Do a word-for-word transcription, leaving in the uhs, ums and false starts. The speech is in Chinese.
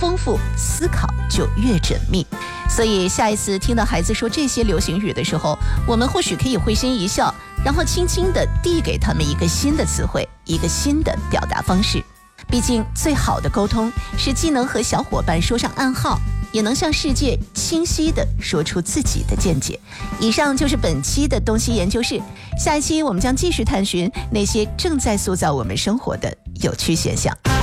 丰富，思考就越缜密。所以下一次听到孩子说这些流行语的时候，我们或许可以会心一笑，然后轻轻地递给他们一个新的词汇，一个新的表达方式。毕竟最好的沟通是既能和小伙伴说上暗号，也能向世界清晰地说出自己的见解。以上就是本期的东西研究室，下一期我们将继续探寻那些正在塑造我们生活的有趣现象。